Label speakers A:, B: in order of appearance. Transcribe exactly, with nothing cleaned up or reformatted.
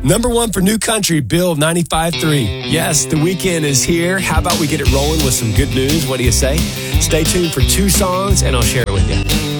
A: Number one for New Country, Bill ninety-five point three. Yes, the weekend is here. How about we get it rolling with some good news? What do you say? Stay tuned for two songs, and I'll share it with you.